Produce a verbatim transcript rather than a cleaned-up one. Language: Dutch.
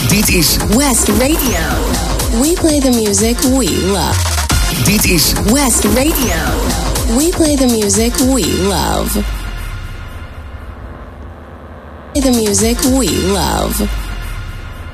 Dit is West Radio. We play the music we love. Dit is West Radio. We play the music we love. The music we love.